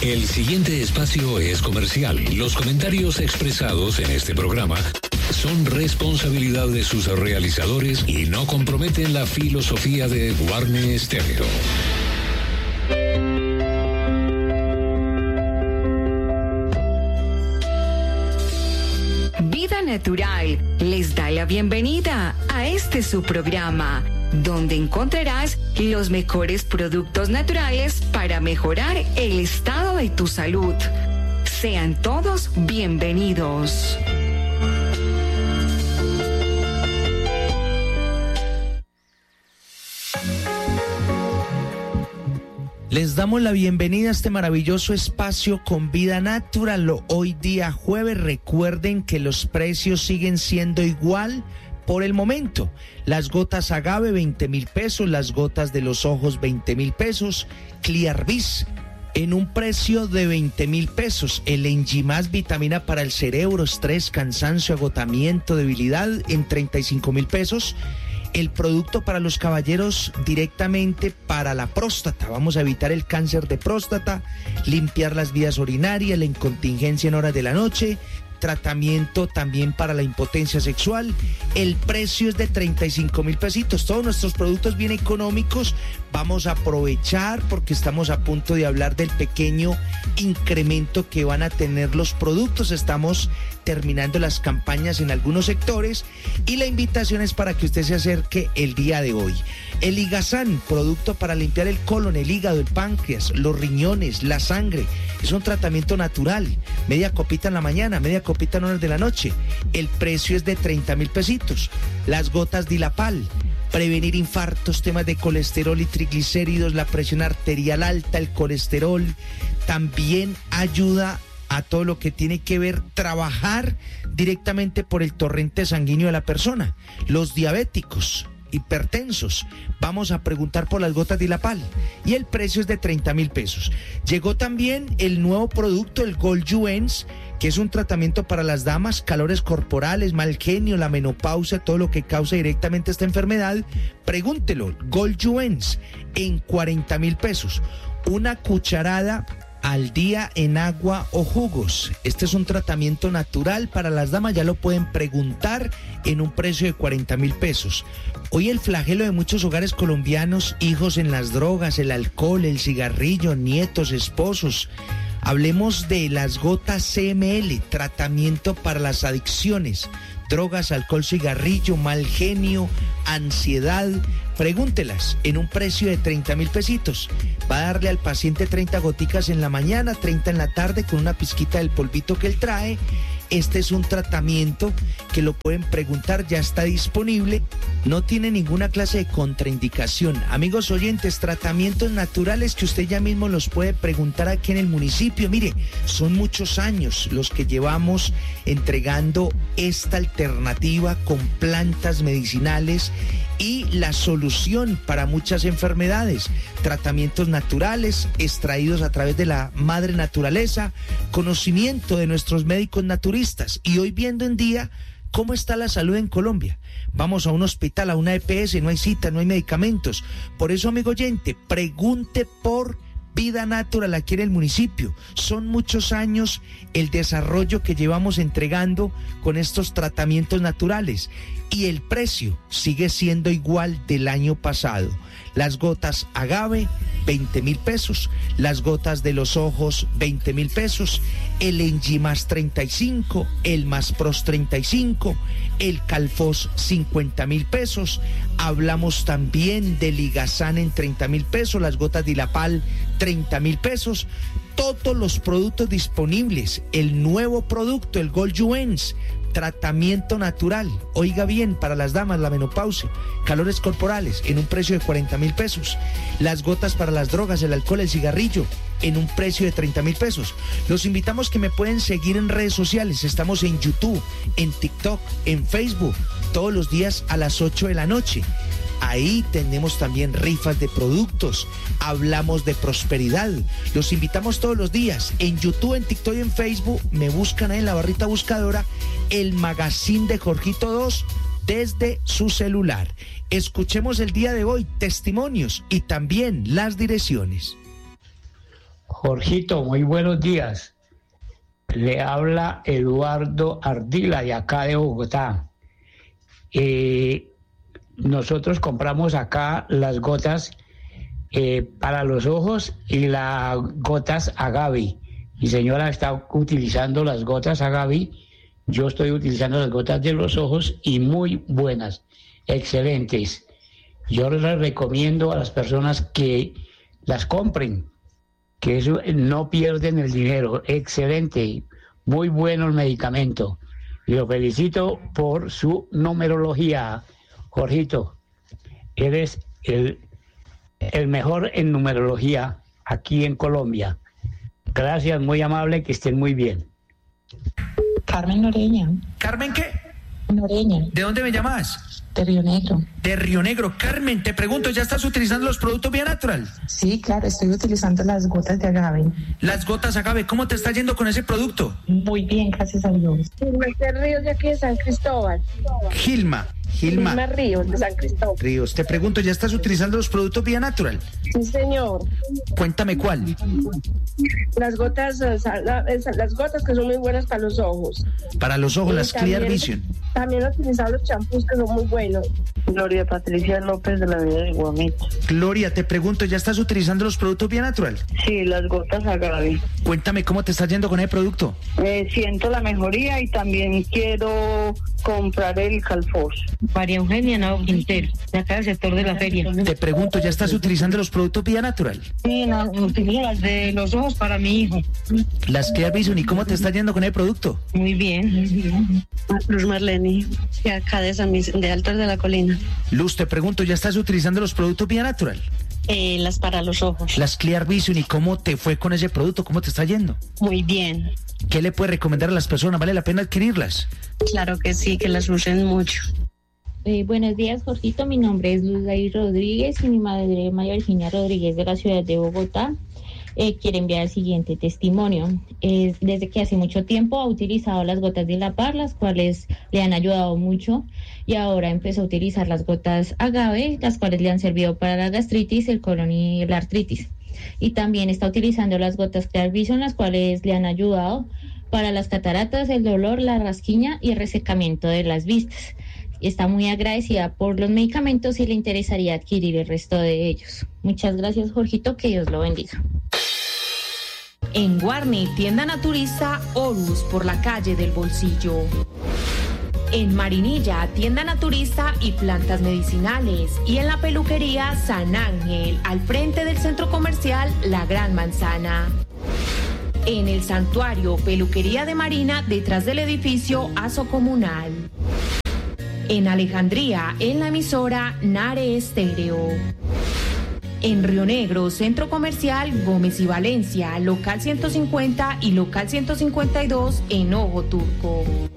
El siguiente espacio es comercial. Los comentarios expresados en este programa son responsabilidad de sus realizadores y no comprometen la filosofía de Guarne Stereo. Vida Natural les da la bienvenida a este su programa, donde encontrarás los mejores productos naturales para mejorar el estado de tu salud. Sean todos bienvenidos. Les damos la bienvenida a este maravilloso espacio con Vida Natural. Hoy día jueves, recuerden que los precios siguen siendo igual por el momento. Las gotas agave 20,000 pesos, las gotas de los ojos 20,000 pesos, Clearvis en un precio de 20,000 pesos, el Enzymas vitamina para el cerebro, estrés, cansancio, agotamiento, debilidad en 35,000 pesos. El producto para los caballeros directamente para la próstata. Vamos a evitar el cáncer de próstata, limpiar las vías urinarias, la incontingencia en horas de la noche, tratamiento también para la impotencia sexual. El precio es de 35,000 pesitos. Todos nuestros productos bien económicos. Vamos a aprovechar porque estamos a punto de hablar del pequeño incremento que van a tener los productos. Estamos terminando las campañas en algunos sectores y la invitación es para que usted se acerque el día de hoy. El Ligazán, producto para limpiar el colon, el hígado, el páncreas, los riñones, la sangre. Es un tratamiento natural. Media copita en la mañana, media copita en horas de la noche. El precio es de 30,000 pesitos. Las gotas Dilapal, prevenir infartos, temas de colesterol y triglicéridos, la presión arterial alta, el colesterol. También ayuda a todo lo que tiene que ver trabajar directamente por el torrente sanguíneo de la persona. Los diabéticos, hipertensos, vamos a preguntar por las gotas Dilapal y el precio es de 30,000 pesos. Llegó también el nuevo producto, el Goldjuens, que es un tratamiento para las damas, calores corporales, mal genio, la menopausia, todo lo que causa directamente esta enfermedad. Pregúntelo, Goldjuens en 40,000 pesos. Una cucharada al día en agua o jugos. Este es un tratamiento natural para las damas, ya lo pueden preguntar en un precio de 40,000 pesos. Hoy el flagelo de muchos hogares colombianos, hijos en las drogas, el alcohol, el cigarrillo, nietos, esposos. Hablemos de las gotas CML, tratamiento para las adicciones, drogas, alcohol, cigarrillo, mal genio, ansiedad. Pregúntelas en un precio de 30,000 pesitos. Va a darle al paciente 30 goticas en la mañana, 30 en la tarde con una pizquita del polvito que él trae. Este es un tratamiento que lo pueden preguntar, ya está disponible, no tiene ninguna clase de contraindicación. Amigos oyentes, tratamientos naturales que usted ya mismo los puede preguntar aquí en el municipio. Mire, son muchos años los que llevamos entregando esta alternativa con plantas medicinales y la solución para muchas enfermedades, tratamientos naturales extraídos a través de la madre naturaleza, conocimiento de nuestros médicos naturistas y hoy viendo en día cómo está la salud en Colombia. Vamos a un hospital, a una EPS, no hay cita, no hay medicamentos. Por eso, amigo oyente, pregunte por Vida Natural aquí en el municipio. Son muchos años el desarrollo que llevamos entregando con estos tratamientos naturales y el precio sigue siendo igual del año pasado. Las gotas agave, 20,000 pesos. Las gotas de los ojos, 20,000 pesos. El Enzymas 35, el Maspros 35, el Calfos 50,000 pesos. Hablamos también del Ligazán en 30,000 pesos. Las gotas Dilapal, 30,000 pesos. Todos los productos disponibles. El nuevo producto, el Goldjuens, tratamiento natural, oiga bien, para las damas, la menopausia, calores corporales, en un precio de 40,000 pesos. Las gotas para las drogas, el alcohol, el cigarrillo, en un precio de 30,000 pesos. Los invitamos que me pueden seguir en redes sociales. Estamos en YouTube, en TikTok, en Facebook, todos los días a las 8 de la noche. Ahí tenemos también rifas de productos, hablamos de prosperidad. Los invitamos todos los días en YouTube, en TikTok y en Facebook. Me buscan ahí en la barrita buscadora el Magazine de Jorgito 2 desde su celular. Escuchemos el día de hoy testimonios y también las direcciones. Jorgito, muy buenos días. Le habla Eduardo Ardila de acá de Bogotá. Nosotros compramos acá las gotas para los ojos y las gotas Agavi. Mi señora está utilizando las gotas Agavi, yo estoy utilizando las gotas de los ojos y muy buenas, excelentes. Yo les recomiendo a las personas que las compren, que eso, no pierden el dinero. Excelente, muy bueno el medicamento. Y lo felicito por su numerología. Jorgito, eres el mejor en numerología aquí en Colombia. Gracias, muy amable, que estén muy bien. Carmen Noreña. ¿Carmen qué? Noreña. ¿De dónde me llamas? De Río Negro. De Río Negro. Carmen, te pregunto, ¿ya estás utilizando los productos Vía Natural? Sí, claro, estoy utilizando las gotas de agave. Las gotas Agave, ¿cómo te está yendo con ese producto? Muy bien, gracias a Dios. Ríos de aquí de San Cristóbal. Gilma Ríos de San Cristóbal. Ríos, te pregunto, ¿ya estás utilizando los productos Vía Natural? Sí, señor. Cuéntame cuál. Las gotas que son muy buenas para los ojos. Para los ojos, las Clear Vision. También he utilizado los champús que son muy buenos. Gloria Patricia López de la Vida de Guamito. Gloria, te pregunto, ¿ya estás utilizando los productos Vía Natural? Sí, las gotas Agave. Cuéntame cómo te está yendo con ese producto. Siento la mejoría y también quiero comprar el Calfos. María Eugenia Nao Quintero, de acá del sector de la feria. Te pregunto, ¿ya estás utilizando los productos Vía Natural? Sí, utilizo las de los ojos para mi hijo. Las Clear Vision, ¿y cómo te está yendo con ese producto? Muy bien. Luz Marlene, de acá de Altos de la Colina. Luz, te pregunto, ¿ya estás utilizando los productos Vía Natural? Las para los ojos. Las Clear Vision, ¿y cómo te fue con ese producto? ¿Cómo te está yendo? Muy bien. ¿Qué le puedes recomendar a las personas? ¿Vale la pena adquirirlas? Claro que sí, que las usen mucho. Buenos días, Jorgito. Mi nombre es Luz David Rodríguez y mi madre, María Virginia Rodríguez, de la ciudad de Bogotá, quiere enviar el siguiente testimonio. Desde que hace mucho tiempo ha utilizado las gotas de La Par, las cuales le han ayudado mucho, y ahora empezó a utilizar las gotas Agave, las cuales le han servido para la gastritis, el colon y la artritis. Y también está utilizando las gotas Clear Vision, las cuales le han ayudado para las cataratas, el dolor, la rasquiña y el resecamiento de las vistas. Está muy agradecida por los medicamentos y le interesaría adquirir el resto de ellos. Muchas gracias, Jorgito, que Dios lo bendiga. En Guarne, tienda naturista Horus por la calle del Bolsillo. En Marinilla, tienda naturista y plantas medicinales. Y en la peluquería San Ángel, al frente del centro comercial La Gran Manzana. En el santuario Peluquería de Marina, detrás del edificio Aso Comunal. En Alejandría, en la emisora Nare Estéreo. En Río Negro, Centro Comercial Gómez y Valencia, local 150 y local 152 en Ojo Turco.